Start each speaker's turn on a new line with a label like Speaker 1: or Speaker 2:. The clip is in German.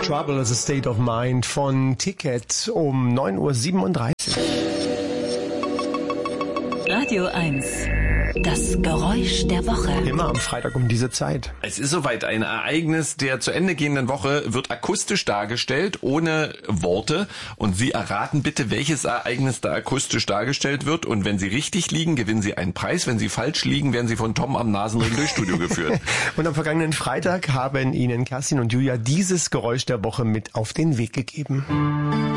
Speaker 1: Trouble is a State of Mind von Ticket um 9:37 Uhr.
Speaker 2: Radio 1. Das Geräusch der Woche.
Speaker 1: Immer am Freitag um diese Zeit.
Speaker 3: Es ist soweit. Ein Ereignis der zu Ende gehenden Woche wird akustisch dargestellt, ohne Worte. Und Sie erraten bitte, welches Ereignis da akustisch dargestellt wird. Und wenn Sie richtig liegen, gewinnen Sie einen Preis. Wenn Sie falsch liegen, werden Sie von Tom am Nasenring durchs Studio geführt.
Speaker 1: Und am vergangenen Freitag haben Ihnen Kerstin und Julia dieses Geräusch der Woche mit auf den Weg gegeben.